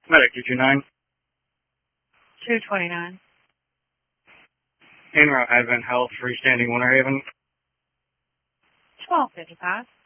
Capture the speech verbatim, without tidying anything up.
Medic two two nine. two twenty-nine. En route Advent Health, freestanding Winter Haven. twelve fifty-five.